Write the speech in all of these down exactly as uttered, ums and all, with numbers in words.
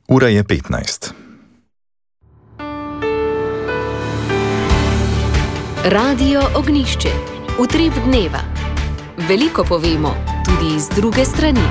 Ura je petnajst. Radio Ognjišče. Utrip dneva. Veliko povemo, tudi iz druge strani.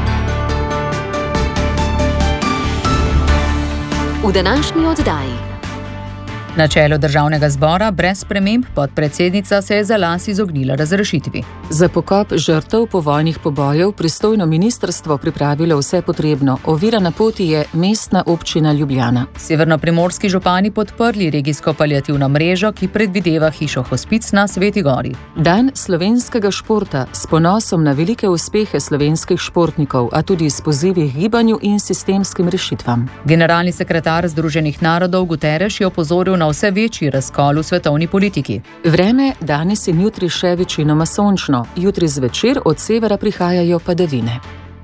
V današnji oddaji. Na čelu državnega zbora brez sprememb podpredsednica se je za las izognila razrešitvi. Za pokop žrtev povojnih pobojev pristojno ministrstvo pripravilo vse potrebno. Ovira na poti je Mestna občina Ljubljana. Severnoprimorski župani podprli regijsko paliativno mrežo, ki predvideva hišo hospic na Sveti Gori. Dan slovenskega športa s ponosom na velike uspehe slovenskih športnikov, a tudi s pozivi gibanju in sistemskim rešitvam. Generalni sekretar Združenih narodov Guterres je opozoril na vse večji razkol v svetovni politiki. Vreme danes in jutri še večinoma sončno, jutri zvečer od severa prihajajo padavine.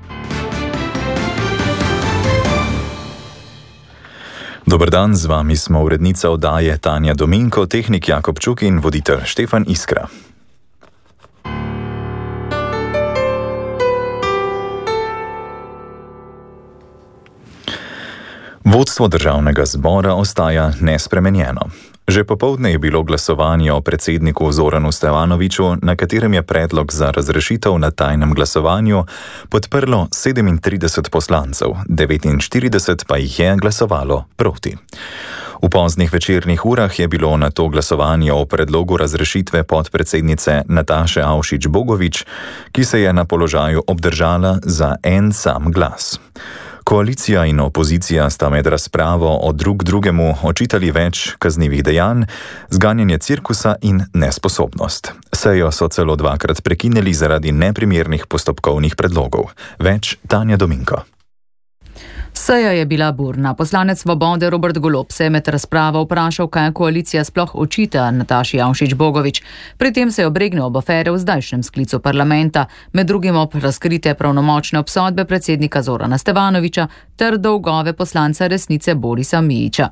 Dober dan, z vami smo urednica oddaje Tanja Dominko, tehnik Jakob Čuk in voditelj Štefan Iskra. Vodstvo državnega zbora ostaja nespremenjeno. Že popoldne je bilo glasovanje o predsedniku Zoranu Stevanoviću, na katerem je predlog za razrešitev na tajnem glasovanju podprlo sedemintrideset poslancev, devetinštirideset pa jih je glasovalo proti. V poznih večernih urah je bilo na to glasovanje o predlogu razrešitve podpredsednice Nataše Avšič Bogovič, ki se je na položaju obdržala za en sam glas. Koalicija in opozicija sta med razpravo o drug drugemu očitali več kaznivih dejanj, zganjanje cirkusa in nesposobnost. Sejo so celo dvakrat prekinili zaradi neprimernih postopkovnih predlogov. Več Tanja Dominko. Seja je bila burna. Poslanec Svobode Robert Golob se je med razpravo vprašal, kaj koalicija sploh očita Nataši Avšič Bogovič. Pri tem se je obregnil ob afere v zdajšnjem sklicu parlamenta, med drugim ob razkrite pravnomočne obsodbe predsednika Zorana Stevanovića ter dolgove poslanca Resnice Borisa Mijića.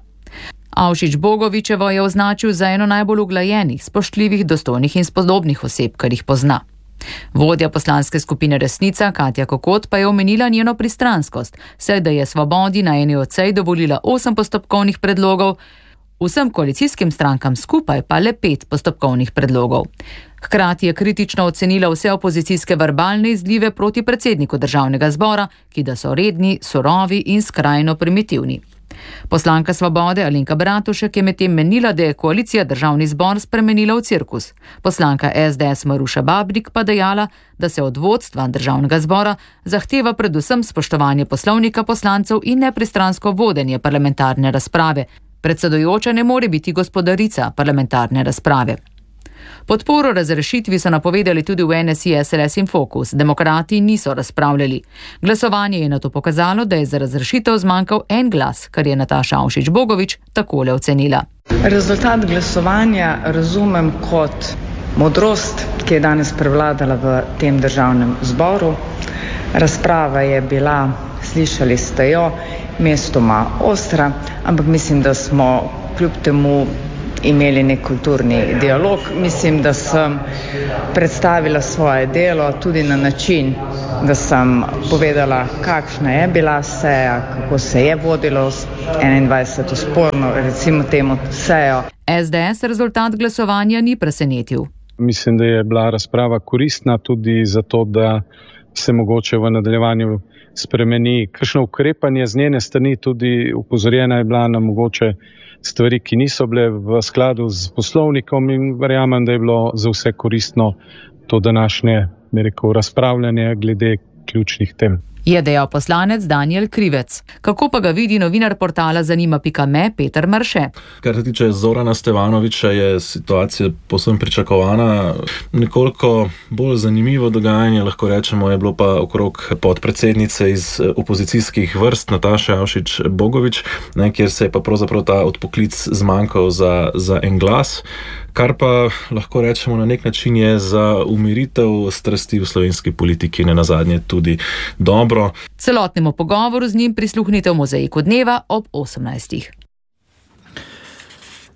Avšič Bogovičevo je označil za eno najbolj uglajenih, spoštljivih, dostojnih in spodobnih oseb, kar jih pozna. Vodja poslanske skupine Resnica Katja Kokot pa je omenila njeno pristranskost, saj da je Svobodi na eni od sej dovolila osem postopkovnih predlogov, vsem koalicijskim strankam skupaj pa le pet postopkovnih predlogov. Hkrati je kritično ocenila vse opozicijske verbalne izlive proti predsedniku državnega zbora, ki da so redni, surovi in skrajno primitivni. Poslanka Svobode Alenka Bratušek je medtem menila, da je koalicija državni zbor spremenila v cirkus. Poslanka es de es Maruša Babnik pa dejala, da se od vodstva državnega zbora zahteva predvsem spoštovanje poslovnika poslancev in nepristransko vodenje parlamentarne razprave. Predsedujoča ne more biti gospodarica parlamentarne razprave. Podporo razrešitvi so napovedali tudi v en es i, es el es in Fokus. Demokrati niso razpravljali. Glasovanje je nato pokazalo, da je za razrešitev zmanjkal en glas, kar je Nataša Avšič Bogovič takole ocenila. Rezultat glasovanja razumem kot modrost, ki je danes prevladala v tem državnem zboru. Razprava je bila, slišali ste jo, mestoma ostra, ampak mislim, da smo kljub temu imeli nek kulturni dialog. Mislim, da sem predstavila svoje delo tudi na način, da sem povedala, kakšna je bila seja, kako se je vodilo enaindvajseto sporno, recimo temu sejo. es de es rezultat glasovanja ni presenetil. Mislim, da je bila razprava koristna tudi zato, da se mogoče v nadaljevanju spremeni kakšno ukrepanje z njene strani, tudi upozorjena je bila na mogoče stvari, ki niso bile v skladu z poslovnikom, in verjamem, da je bilo za vse koristno to današnje, bi rekel, razpravljanje glede ključnih tem. Je dejal poslanec Daniel Krivec. Kako pa ga vidi novinar portala zanima pika me Peter Marše? Kar se tiče Zorana Stevanovića, je situacija povsem pričakovana. Nekoliko bolj zanimivo dogajanje, lahko rečemo, je bilo pa okrog podpredsednice iz opozicijskih vrst Nataše Avšič Bogovič, ne, kjer se je pa pravzaprav ta odpoklic zmanjkal za, za en glas. Kar pa lahko rečemo na nek način je za umiritev strasti v slovenski politiki ne nazadnje tudi dobro. Celotnemu pogovoru z njim prisluhnite v Mozaiku dneva ob osemnajstih.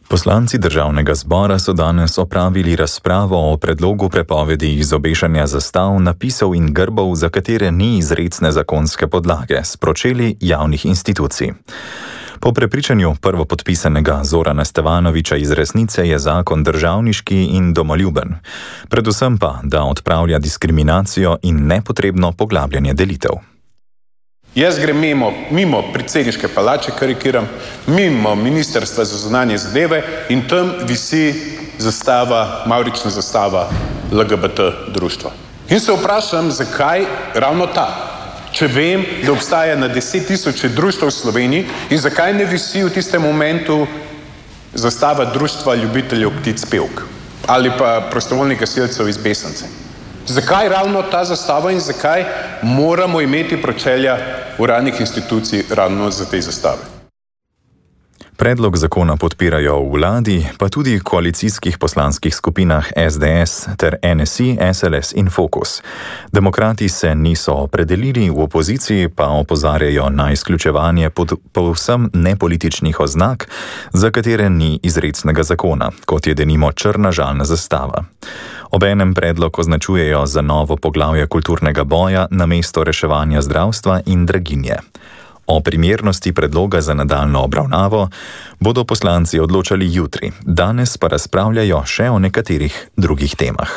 Poslanci državnega zbora so danes opravili razpravo o predlogu prepovedi izobešanja zastav, napisov in grbov, za katere ni izrecne zakonske podlage, s pročeli javnih institucij. Po prepričanju prvopodpisanega Zorana Stevanoviča iz Resnice je zakon državniški in domoljuben, predvsem pa, da odpravlja diskriminacijo in nepotrebno poglabljanje delitev. Jaz grem mimo, mimo predsedniške palače, karikiram, mimo Ministrstva za zunanje zadeve in tam visi zastava, mavrična zastava L G B T društva. In se vprašam, zakaj ravno ta? Če vem, da obstaja na deset tisoče društv v Sloveniji in zakaj ne visi v tistem momentu zastava društva ljubiteljev ptic pevk ali pa prostovoljnih gasilcev iz Besence? Zakaj ravno ta zastava in zakaj moramo imeti pročelja uradnih institucij ravno za te zastave? Predlog zakona podpirajo v vladi, pa tudi v koalicijskih poslanskih skupinah S D S ter N S I, S L S in Fokus. Demokrati se niso opredelili, v opoziciji pa opozarjajo na izključevanje pod povsem nepolitičnih oznak, za katere ni izrecnega zakona, kot je denimo črna žalna zastava. Obenem predlog označujejo za novo poglavje kulturnega boja namesto reševanja zdravstva in draginje. O primernosti predloga za nadaljnjo obravnavo bodo poslanci odločali jutri, danes pa razpravljajo še o nekaterih drugih temah.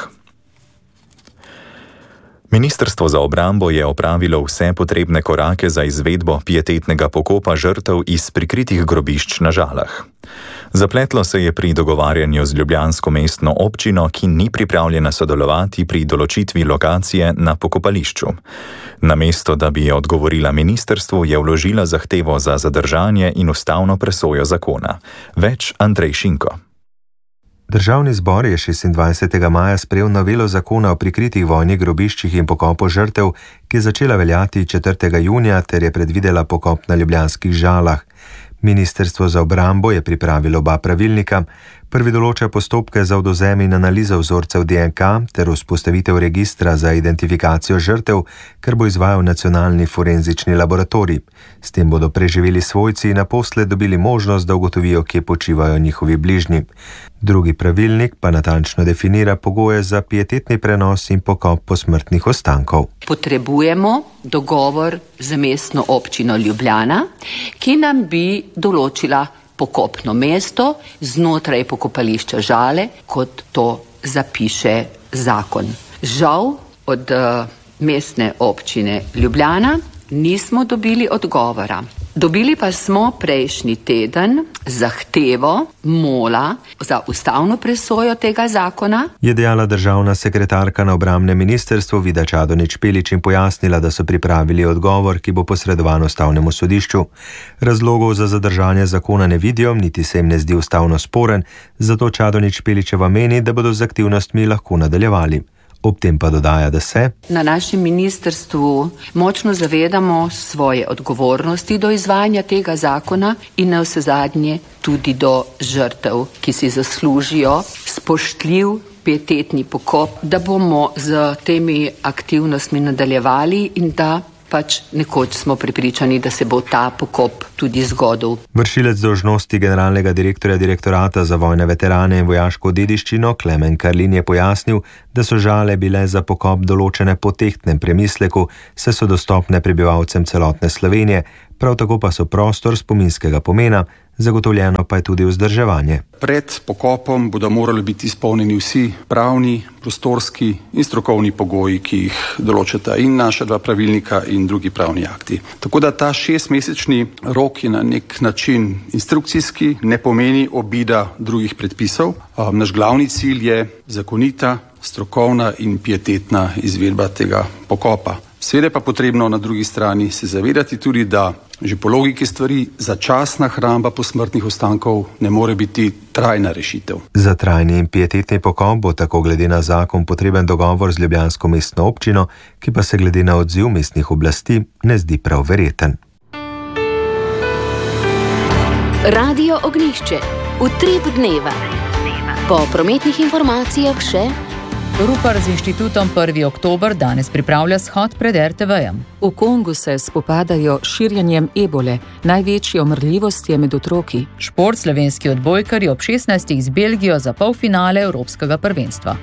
Ministrstvo za obrambo je opravilo vse potrebne korake za izvedbo pietetnega pokopa žrtev iz prikritih grobišč na Žalah. Zapletlo se je pri dogovarjanju z ljubljansko mestno občino, ki ni pripravljena sodelovati pri določitvi lokacije na pokopališču. Namesto, da bi odgovorila ministrstvu, je vložila zahtevo za zadržanje in ustavno presojo zakona. Več Andrej Šinko. Državni zbor je šestindvajsetega maja sprejel novelo zakona o prikritih vojnih grobiščih in pokopu žrtev, ki je začela veljati četrtega junija ter je predvidela pokop na ljubljanskih Žalah. Ministrstvo za obrambo je pripravilo oba pravilnika. Prvi določa postopke za odvzem in analizo vzorcev D N K ter vzpostavitev registra za identifikacijo žrtev, kar bo izvajal nacionalni forenzični laboratorij. S tem bodo preživeli svojci in naposled dobili možnost, da ugotovijo, kje počivajo njihovi bližnji. Drugi pravilnik pa natančno definira pogoje za pietetni prenos in pokop posmrtnih ostankov. Potrebujemo dogovor z mestno občino Ljubljana, ki nam bi določila pokopno mesto znotraj pokopališča Žale, kot to zapiše zakon. Žal od mestne občine Ljubljana nismo dobili odgovora. Dobili pa smo prejšnji teden zahtevo Mola za ustavno presojo tega zakona. Je dejala državna sekretarka na obrambnem ministrstvu Vida Čadonič Špelič in pojasnila, da so pripravili odgovor, ki bo posredovan ustavnemu sodišču. Razlogov za zadržanje zakona ne vidijo, niti se jim ne zdi ustavno sporen, zato Čadonič Špeličeva meni, da bodo z aktivnostmi lahko nadaljevali. Ob tem pa dodaja, da se na našem ministrstvu močno zavedamo svoje odgovornosti do izvajanja tega zakona in na vsezadnje tudi do žrtev, ki si zaslužijo spoštljiv pietetni pokop, da bomo z temi aktivnostmi nadaljevali in da pač nekoč smo prepričani, da se bo ta pokop tudi zgodil. Vršilec dolžnosti generalnega direktorja Direktorata za vojne veterane in vojaško dediščino Klemen Karlin je pojasnil, da so Žale bile za pokop določene po tehtnem premisleku, saj so dostopne prebivalcem celotne Slovenije, prav tako pa so prostor spominskega pomena, zagotovljeno pa je tudi vzdrževanje. Pred pokopom bodo morali biti izpolnjeni vsi pravni, prostorski in strokovni pogoji, ki jih določata in naša dva pravilnika in drugi pravni akti. Tako da ta šestmesečni rok je na nek način instrukcijski, ne pomeni obida drugih predpisov. Naš glavni cilj je zakonita, strokovna in pietetna izvedba tega pokopa. Seveda pa potrebno na drugi strani se zavedati tudi, da že po logiki stvari začasna hramba posmrtnih ostankov ne more biti trajna rešitev. Za trajni in pietetni pokop bo tako glede na zakon potreben dogovor z ljubljansko mestno občino, ki pa se glede na odziv mestnih oblasti ne zdi prav verjeten. Radio Ognjišče. Utrip dneva. Po prometnih informacijah še Rupar z inštitutom prvi oktober danes pripravlja shod pred er te vejem. V Kongu se spopadajo s širjenjem ebole. Največja umrljivost je med otroki. Šport, slovenski odbojkarji ob šestnajstih z Belgijo za polfinale Evropskega prvenstva.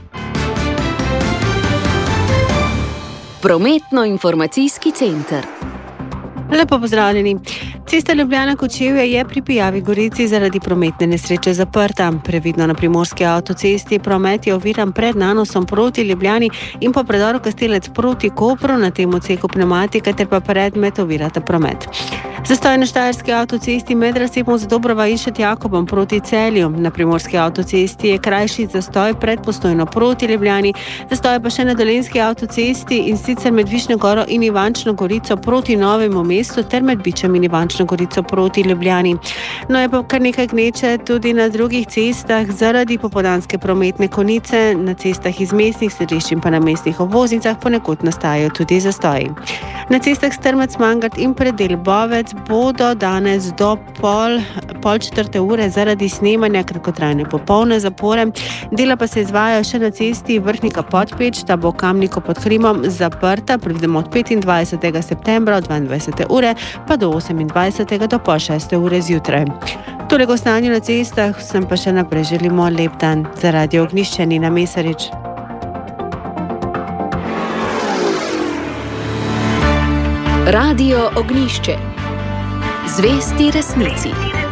Prometno-informacijski center. Lepo pozdravljeni. Cesta Ljubljana-Kočevje je pri Pijavi Gorici zaradi prometne nesreče zaprta. Previdno na primorski avtocesti promet je oviran pred nanosom proti Ljubljani in po predoru Kastelec proti Kopru, na tem odseku pneumatika ter pa predmet ovirata promet. Zastoj na štajerski avtocesti med razcepom Zadobrova in Šentjakobom proti Celju. Na primorski avtocesti je krajši zastoj pred Postojno proti Ljubljani, zastoj pa še na dolenjski avtocesti in sicer med Višnjo Goro in Ivančno Gorico proti Novemu mestu ter med Bičem in Ivančno Gorico proti Ljubljani. No je pa kar nekaj gneče tudi na drugih cestah zaradi popoldanske prometne konice, na cestah iz mestnih središč in pa na mestnih obvoznicah ponekod nastajajo tudi zastoji. Na cestah Strmec-Mangart in predel Bovec bodo danes do pol, pol četrte ure zaradi snemanja kratkotrajne popolne zapore. Dela pa se izvajajo še na cesti Vrhnika-Podpeč, ta bo Kamniku pod Hrimom zaprta, predvidoma od petindvajsetega septembra od dvaindvajsete ure pa do osemindvajsetega do pol šeste ure zjutraj. Toliko o stanju na cestah, vsem pa še naprej želimo lep dan. Za Radio Ognjišče Nina Mesarič. Radio Ognjišče. Zvesti resnici.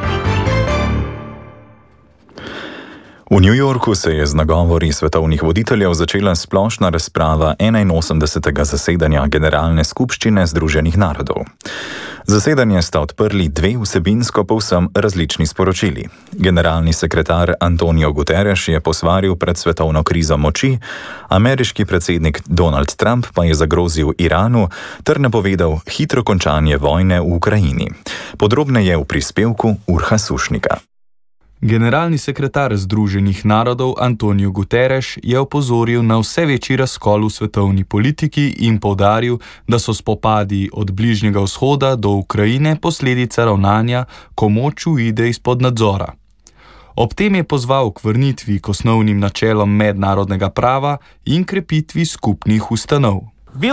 V New Yorku se je z nagovori svetovnih voditeljev začela splošna razprava enainosemdesetega zasedanja Generalne skupščine Združenih narodov. Zasedanje sta odprli dve vsebinsko povsem različni sporočili. Generalni sekretar Antonio Guterres je posvaril pred svetovno krizo moči, ameriški predsednik Donald Trump pa je zagrozil Iranu ter napovedal hitro končanje vojne v Ukrajini. Podrobneje v prispevku Urha Sušnika. Generalni sekretar Združenih narodov Antonio Guterres je opozoril na vse večji razkol v svetovni politiki in poudaril, da so spopadi od Bližnjega vzhoda do Ukrajine posledica ravnanja, ko moč uide izpod nadzora. Ob tem je pozval k vrnitvi k osnovnim načelom mednarodnega prava in krepitvi skupnih ustanov.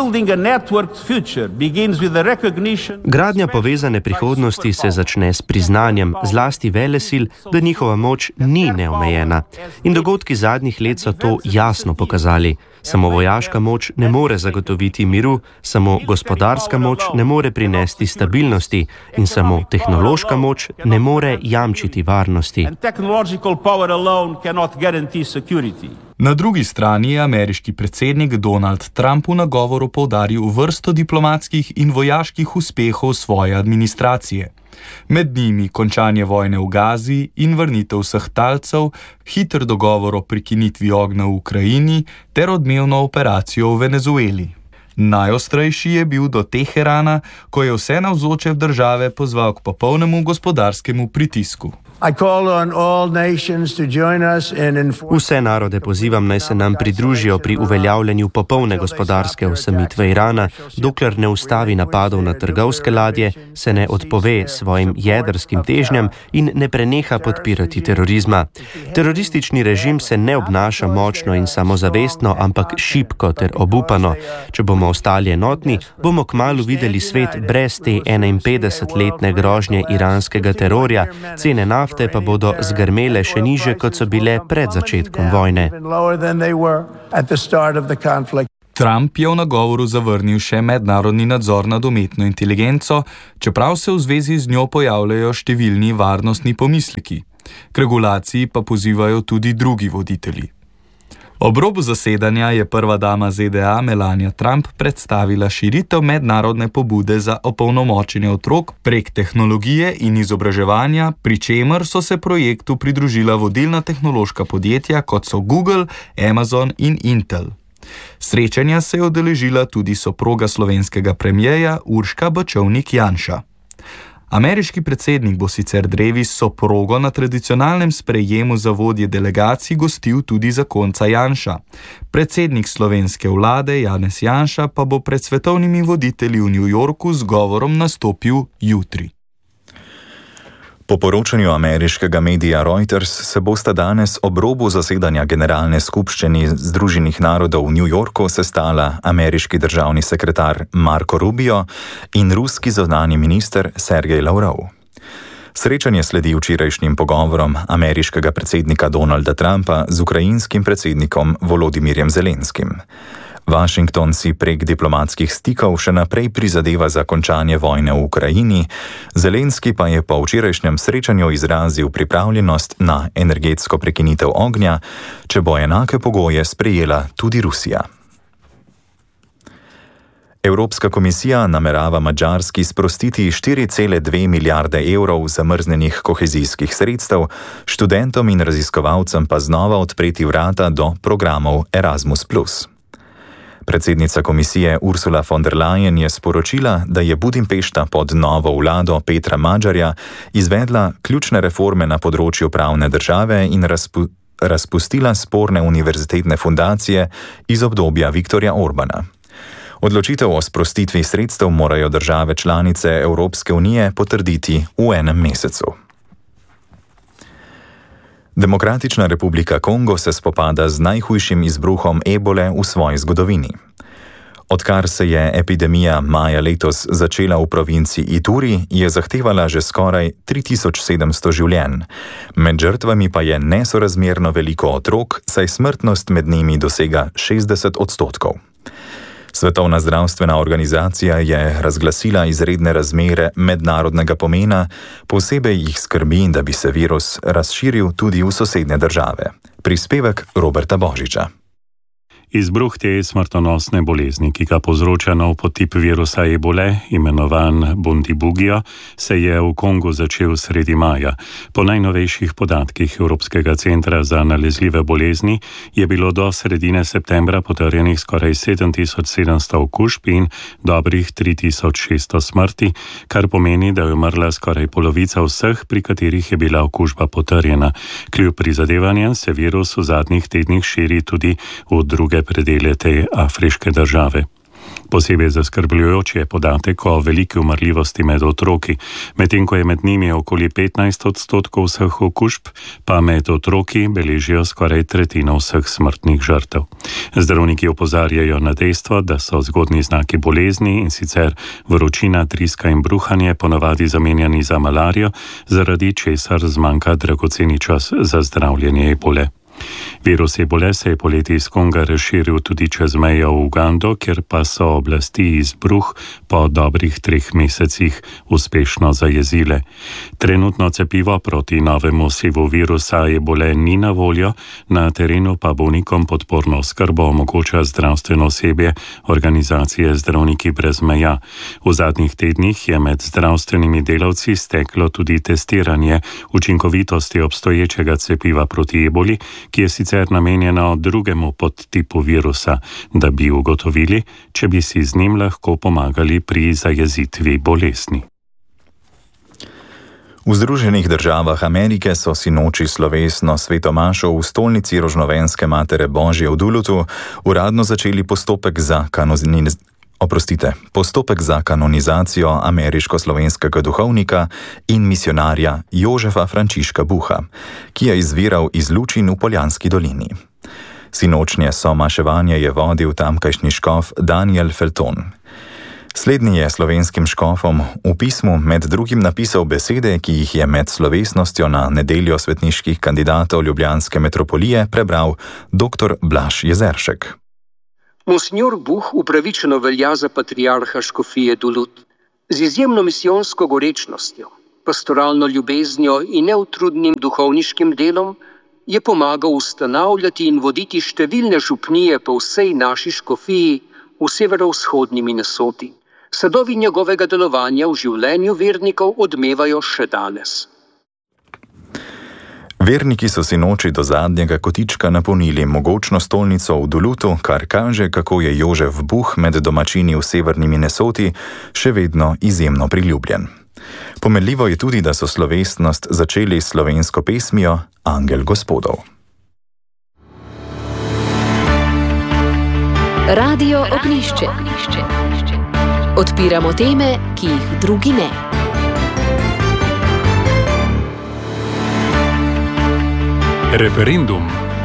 Gradnja povezane prihodnosti se začne s priznanjem zlasti velesil, da njihova moč ni neomejena. In dogodki zadnjih let so to jasno pokazali. Samo vojaška moč ne more zagotoviti miru, samo gospodarska moč ne more prinesti stabilnosti in samo tehnološka moč ne more jamčiti varnosti. Na drugi strani je ameriški predsednik Donald Trump v nagovoru poudaril vrsto diplomatskih in vojaških uspehov svoje administracije. Med njimi končanje vojne v Gazi in vrnitev vseh talcev, hiter dogovor o prekinitvi ognja v Ukrajini ter odmevno operacijo v Venezueli. Najostrejši je bil do Teherana, ko je vse navzoče države pozval k popolnemu gospodarskemu pritisku. Vse narode pozivam, naj se nam pridružijo pri uveljavljanju popolne gospodarske osamitve Irana, dokler ne ustavi napadov na trgovske ladje, se ne odpove svojim jedrskim težnjam in ne preneha podpirati terorizma. Teroristični režim se ne obnaša močno in samozavestno, ampak šibko ter obupano. Če bomo ostali enotni, bomo kmalu videli svet brez te enainpetdesetletne grožnje iranskega terorja, cene nafte pa bodo zgrmele še niže, kot so bile pred začetkom vojne. Trump je v nagovoru zavrnil še mednarodni nadzor nad umetno inteligenco, čeprav se v zvezi z njo pojavljajo številni varnostni pomisleki. K regulaciji pa pozivajo tudi drugi voditelji. Ob robu zasedanja je prva dama Z D A Melania Trump predstavila širitev mednarodne pobude za opolnomočenje otrok prek tehnologije in izobraževanja, pri čemer so se projektu pridružila vodilna tehnološka podjetja, kot so Google, Amazon in Intel. Srečanja se je udeležila tudi soproga slovenskega premierja Urška Bačovnik-Janša. Ameriški predsednik bo sicer drevi s soprogo na tradicionalnem sprejemu za vodje delegacij gostil tudi zakonca Janša. Predsednik slovenske vlade Janez Janša pa bo pred svetovnimi voditelji v New Yorku z govorom nastopil jutri. Po poročanju ameriškega medija Reuters se bosta danes ob robu zasedanja Generalne skupščine Združenih narodov v New Yorku sestala ameriški državni sekretar Marco Rubio in ruski zunanji minister Sergej Lavrov. Srečanje sledi včerajšnjim pogovorom ameriškega predsednika Donalda Trumpa z ukrajinskim predsednikom Volodimirjem Zelenskim. Washington si prek diplomatskih stikov še naprej prizadeva za končanje vojne v Ukrajini, Zelenski pa je po včerajšnjem srečanju izrazil pripravljenost na energetsko prekinitev ognja, če bo enake pogoje sprejela tudi Rusija. Evropska komisija namerava Madžarski sprostiti štiri cele dve milijarde evrov zamrznenih kohezijskih sredstev, študentom in raziskovalcem pa znova odpreti vrata do programov Erasmus plus. Predsednica komisije Ursula von der Leyen je sporočila, da je Budimpešta pod novo vlado Petra Madžarja izvedla ključne reforme na področju pravne države in razpu, razpustila sporne univerzitetne fundacije iz obdobja Viktorja Orbana. Odločitev o sprostitvi sredstev morajo države članice Evropske unije potrditi v enem mesecu. Demokratična republika Kongo se spopada z najhujšim izbruhom ebole v svoji zgodovini. Odkar se je epidemija maja letos začela v provinci Ituri, je zahtevala že skoraj tri tisoč sedemsto življenj. Med žrtvami pa je nesorazmerno veliko otrok, saj smrtnost med njimi dosega šestdeset odstotkov. Svetovna zdravstvena organizacija je razglasila izredne razmere mednarodnega pomena, posebej jih skrbi, da bi se virus razširil tudi v sosednje države. Prispevek Roberta Božiča. Izbruh te smrtonosne bolezni, ki ga povzroča nov potip virusa ebole, imenovan Bundibugyo, se je v Kongu začel sredi maja. Po najnovejših podatkih Evropskega centra za nalezljive bolezni je bilo do sredine septembra potrjenih skoraj sedem tisoč sedemsto okužb in dobrih tri tisoč šeststo smrti, kar pomeni, da je umrla skoraj polovica vseh, pri katerih je bila okužba potrjena. Kljub prizadevanjem se virus v zadnjih tednih širi tudi v druge predele te afriške države. Posebej zaskrbljujoč je podatek o veliki umrljivosti med otroki, medtem ko je med njimi okoli petnajst odstotkov vseh okužb, pa med otroki beležijo skoraj tretjino vseh smrtnih žrtev. Zdravniki opozarjajo na dejstvo, da so zgodnji znaki bolezni, in sicer vročina, driska in bruhanje, ponavadi zamenjani za malarijo, zaradi česar zmanjka dragoceni čas za zdravljenje ebole. Virus ebole se je poleti iz Konga razširil tudi čez mejo v Ugando, kjer pa so oblasti izbruh po dobrih treh mesecih uspešno zajezile. Trenutno cepivo proti novemu sevu virusa ebole ni na voljo, na terenu pa bolnikom podporno oskrbo omogoča zdravstveno osebje organizacije Zdravniki brez meja. V zadnjih tednih je med zdravstvenimi delavci steklo tudi testiranje učinkovitosti obstoječega cepiva proti eboli, ki je sicer namenjeno drugemu podtipu virusa, da bi ugotovili, če bi si z njim lahko pomagali pri zajezitvi bolezni. V Združenih državah Amerike so sinoči slovesno svetomašo v stolnici Rožnovenske matere Božje v Dulutu uradno začeli postopek za kanonizacijo. Oprostite, postopek za kanonizacijo ameriško-slovenskega duhovnika in misionarja Jožefa Frančiška Buha, ki je izviral iz Lučin v Poljanski dolini. Sinočnje somaševanje je vodil tamkajšnji škof Daniel Felton. Slednji je slovenskim škofom v pismu med drugim napisal besede, ki jih je med slovesnostjo na nedeljo svetniških kandidatov ljubljanske metropolije prebral dr. Blaž Jezeršek. Monsignor Buh upravičeno velja za patriarha škofije Dulut. Z izjemno misijonsko gorečnostjo, pastoralno ljubeznijo in neutrudnim duhovniškim delom je pomagal ustanavljati in voditi številne župnije po vsej naši škofiji v severovzhodni Minnesoti. Sadovi njegovega delovanja v življenju vernikov odmevajo še danes. Verniki so sinoči do zadnjega kotička napolnili mogočno stolnico v Dulutu, kar kaže, kako je Jožef Buh med domačini v severni Minnesoti še vedno izjemno priljubljen. Pomenljivo je tudi, da so slovesnost začeli s slovensko pesmijo Angel Gospodov. Radio Ognjišče. Odpiramo teme, ki jih drugi ne. Referendum.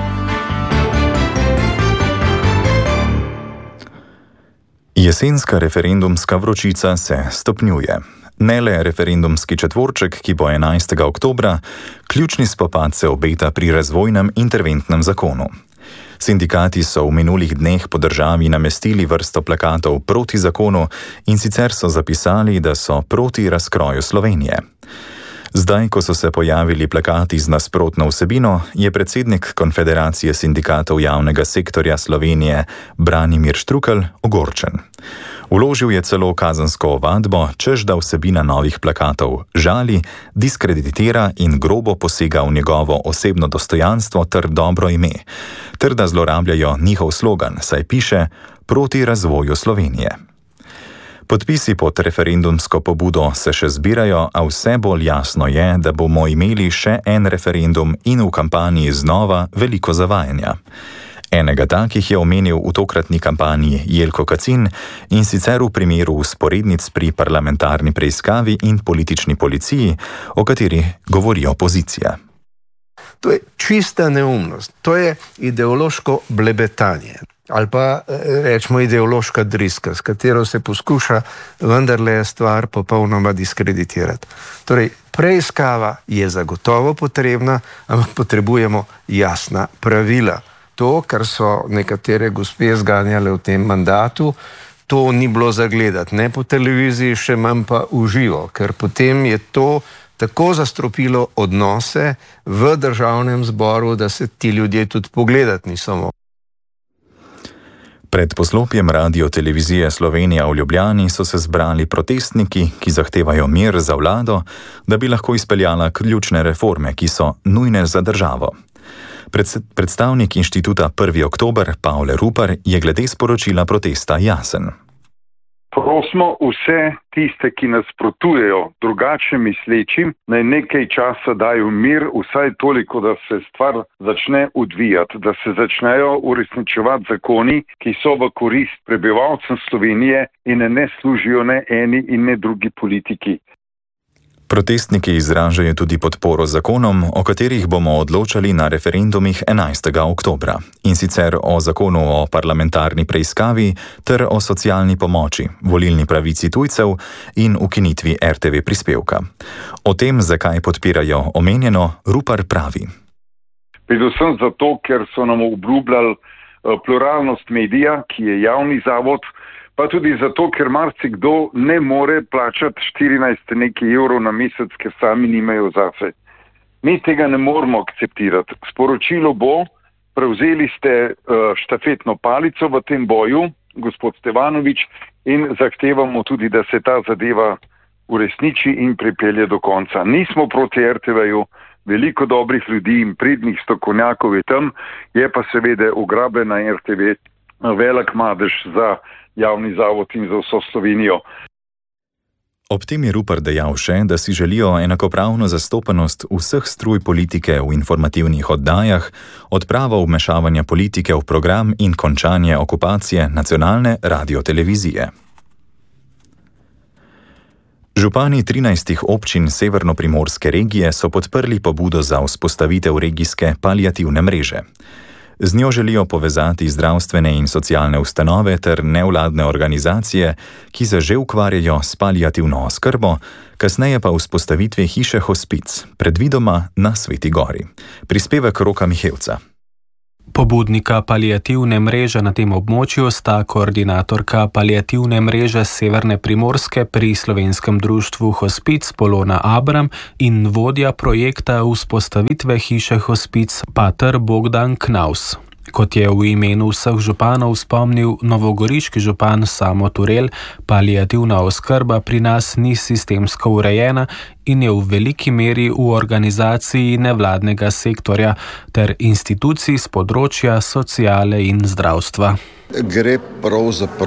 Jesenska referendumska vročica se stopnjuje. Ne le referendumski četvorček, ki bo enajstega oktobra, ključni spopad se obeta pri razvojnem interventnem zakonu. Sindikati so v minulih dneh po državi namestili vrsto plakatov proti zakonu in sicer so zapisali, da so proti razkroju Slovenije. Zdaj, ko so se pojavili plakati z nasprotno vsebino, je predsednik Konfederacije sindikatov javnega sektorja Slovenije Branimir Štrukelj ogorčen. Vložil je celo kazensko ovadbo, češ da vsebina novih plakatov žali, diskreditira in grobo posega v njegovo osebno dostojanstvo ter dobro ime, ter da zlorabljajo njihov slogan, saj piše proti razvoju Slovenije. Podpisi pod referendumsko pobudo se še zbirajo, a vse bolj jasno je, da bomo imeli še en referendum in v kampanji znova veliko zavajanja. Enega takih je omenil v tokratni kampanji Jelko Kacin in sicer v primeru vzporednic pri parlamentarni preiskavi in politični policiji, o kateri govori opozicija. To je čista neumnost, to je ideološko blebetanje ali pa rečemo ideološka driska, s katero se poskuša vendarle stvar popolnoma diskreditirati. Torej, preiskava je zagotovo potrebna, ampak potrebujemo jasna pravila. To, kar so nekatere gospe zganjale v tem mandatu, to ni bilo zagledati, ne po televiziji, še manj pa v živo, ker potem je to tako zastropilo odnose v državnem zboru, da se ti ljudje tudi pogledati niso mogli. Pred poslopjem Radio-televizije Slovenija v Ljubljani so se zbrali protestniki, ki zahtevajo mir za vlado, da bi lahko izpeljala ključne reforme, ki so nujne za državo. Predstavnik inštituta prvi oktober, Pavle Rupar, je glede sporočila protesta jasen. Prosimo vse tiste, ki nasprotujejo drugače mislečim, naj nekaj časa dajo mir, vsaj toliko, da se stvar začne odvijati, da se začnejo uresničevati zakoni, ki so v korist prebivalcem Slovenije in ne služijo ne eni in ne drugi politiki. Protestniki izražajo tudi podporo zakonom, o katerih bomo odločali na referendumih enajstega oktobra, in sicer o zakonu o parlamentarni preiskavi ter o socialni pomoči, volilni pravici tujcev in ukinitvi er te ve prispevka. O tem, zakaj podpirajo omenjeno, Rupar pravi. Predvsem zato, ker so nam obljubljali pluralnost medija, ki je javni zavod, pa tudi zato, ker marsikdo ne more plačati štirinajst nekaj evrov na mesec, ker sami nimajo zase. Mi tega ne moramo akceptirati. Sporočilo bo, prevzeli ste štafetno palico v tem boju, gospod Stevanovič, in zahtevamo tudi, da se ta zadeva uresniči in pripelje do konca. Nismo proti er te veju, veliko dobrih ljudi in pridnih strokovnjakov je tam, je pa seveda ugrabljena er te ve velik madež za javni zavod in za vso Slovenijo. Ob tem je Rupar dejal še, da si želijo enakopravno zastopanost vseh struj politike v informativnih oddajah, odpravo vmešavanja politike v program in končanje okupacije nacionalne radio-televizije. Župani trinajstih občin severnoprimorske regije so podprli pobudo za vzpostavitev regijske paliativne mreže. Z njo želijo povezati zdravstvene in socialne ustanove ter nevladne organizacije, ki se že ukvarjajo s paliativno oskrbo, kasneje pa vzpostavitve hiše hospic, predvidoma na Sveti Gori. Prispevek Roka Mihevca. Pobudnika paliativne mreže na tem območju sta koordinatorka paliativne mreže Severne Primorske pri Slovenskem društvu Hospic Polona Abram in vodja projekta vzpostavitve hiše hospic pater Bogdan Knaus. Kot je v imenu vseh županov spomnil novogoriški župan Samo Turel, paliativna oskrba pri nas ni sistemsko urejena in je v veliki meri v organizaciji nevladnega sektorja ter institucij z področja sociale in zdravstva. Gre pravzaprav